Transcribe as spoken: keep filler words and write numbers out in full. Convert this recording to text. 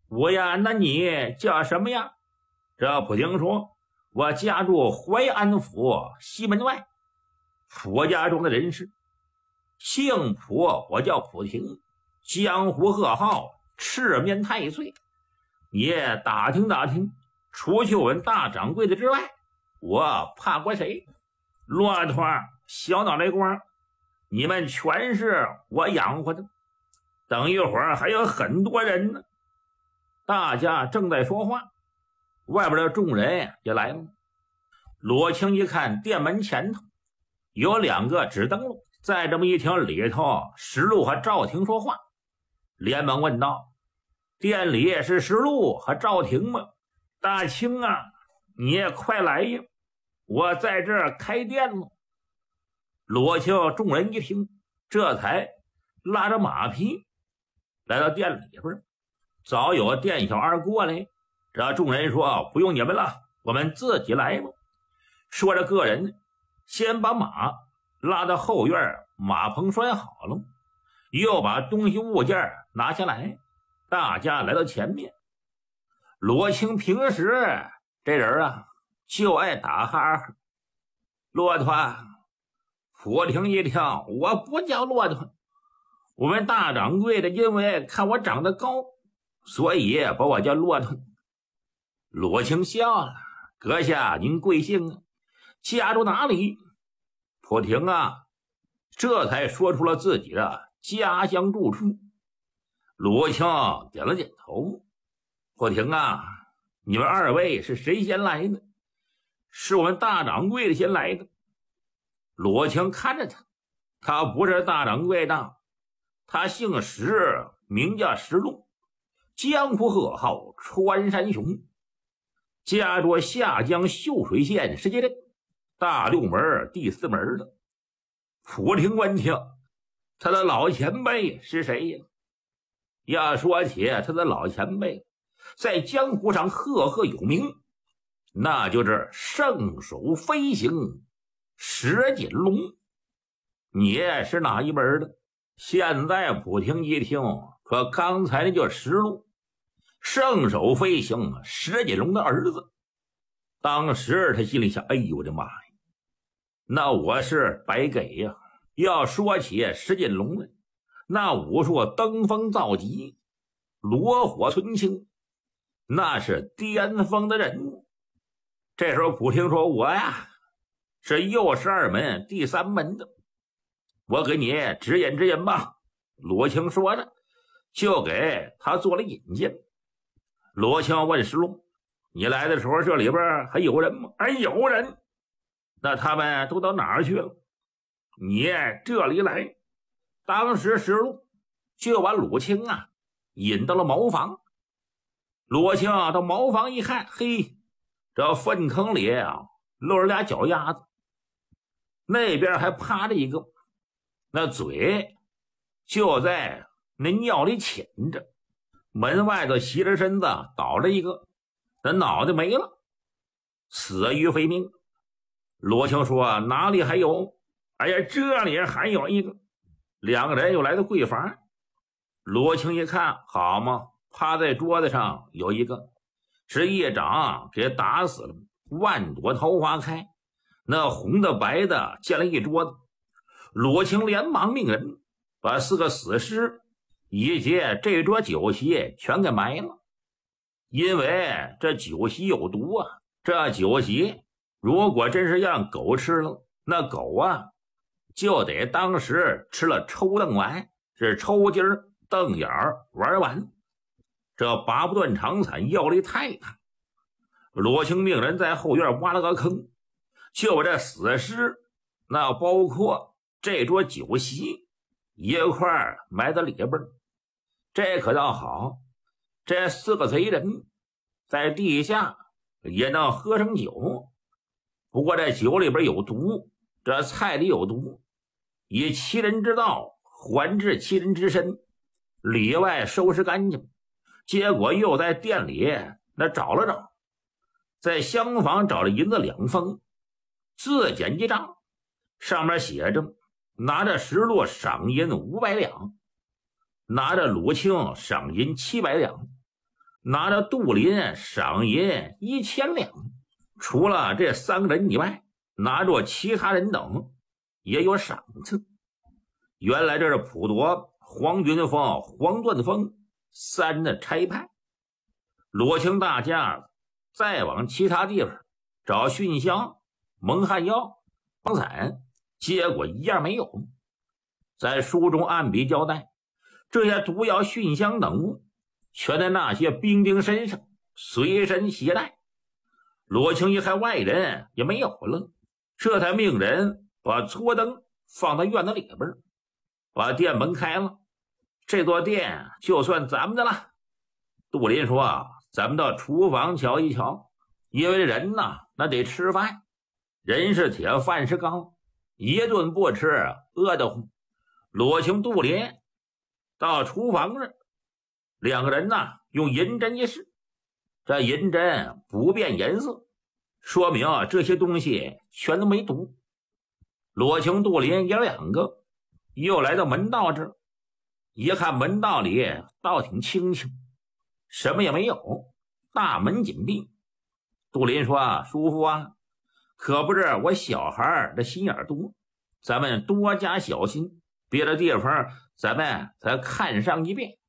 我呀，那你叫什么呀？这普廷说，我家住淮安府西门外，蒲家庄的人士，姓蒲，我叫普廷，江湖贺号赤面太岁。你打听打听，除去我们大掌柜的之外，我怕过谁？骆驼、小脑袋瓜，你们全是我养活的。等一会儿还有很多人呢。大家正在说话，外边的众人也来了。罗青一看店门前头有两个纸灯笼，在这么一听里头，石路和赵廷说话，连忙问道：店里是石路和赵廷吗？大青啊，你也快来呀，我在这儿开店了。罗青众人一听，这才拉着马匹来到店里边。早有店小二过来，这众人说：不用你们了，我们自己来吧。说着个人先把马拉到后院，马棚拴好了，又把东西物件拿下来，大家来到前面。罗青平时这人啊就爱打哈哈。骆驼，普廷一听，我不叫骆驼，我们大掌柜的因为看我长得高，所以把我叫骆驼。罗青笑了：阁下您贵姓啊？家住哪里？普廷啊这才说出了自己的家乡住处。罗青点了点头：普廷啊，你们二位是谁先来的？是我们大掌柜的先来的。罗青看着他，他不是大掌柜的，他姓石，名叫石路，江湖贺号穿山雄，家住下江秀水县石碣镇大六门第四门的。普廷闻听，他的老前辈是谁呀？要说起他的老前辈，在江湖上赫赫有名，那就是圣手飞行石锦龙。你是哪一门的？现在普廷一听，说刚才那叫石路，圣手飞行石锦龙的儿子。当时他心里想：哎呦我的妈呀，那我是白给呀！要说起石锦龙呢，那武术登峰造极，炉火纯青，那是巅峰的人物。这时候普廷说：我呀是右十二门第三门的，我给你指引指引吧。罗青说着就给他做了引荐。罗青问石龙：你来的时候这里边还有人吗？还有人。那他们都到哪儿去了？你这里来。当时石龙就把鲁青啊引到了茅房。罗青到茅房一看，嘿，这粪坑里啊露着俩脚丫子，那边还趴着一个，那嘴就在那尿里潜着。门外头斜着身子倒着一个，那脑袋没了，死于非命。罗青说：哪里还有？哎呀，这里还有一个。两个人又来到柜房。罗青一看，好嘛，趴在桌子上有一个，是一掌给打死了，万朵桃花开，那红的白的溅了一桌子。罗青连忙命人把四个死尸以及这桌酒席全给埋了，因为这酒席有毒啊，这酒席如果真是让狗吃了，那狗啊就得当时吃了抽瞪丸，是抽筋儿瞪眼儿玩完，这拔不断肠惨，药力太大。罗青命人在后院挖了个坑，就把这死尸，那包括这桌酒席一块埋在里边。这可倒好，这四个贼人在地下也能喝上酒，不过这酒里边有毒，这菜里有毒，以其人之道还治其人之身，里外收拾干净。结果又在店里那找了找，在厢房找了银子两封，自检一张，上面写着拿着石落赏银五百两，拿着鲁青赏银七百两， 拿着杜林赏银一千两。除了这三个人以外，拿着其他人等也有赏赐。原来这是普陀、黄云峰、黄钻峰三人的差派。罗青大家再往其他地方找熏香、蒙汗药、帮伞，结果一样没有。在书中按笔交代，这些毒药、熏香等物全在那些兵丁身上随身携带。罗青一看外人也没有了，这才命人把搓灯放在院子里边，把店门开了。这座店就算咱们的了。杜林说，咱们到厨房瞧一瞧，因为人呐，那得吃饭，人是铁，饭是钢，一顿不吃饿得慌。罗青、杜林到厨房这，两个人呐用银针一试，这银针不变颜色，说明这些东西全都没毒。罗青、杜林爷两个又来到门道这儿，一看门道里倒挺清清，什么也没有，大门紧闭。杜林说，叔父啊，可不是我小孩的心眼多，咱们多加小心，别的地方咱们再看上一遍。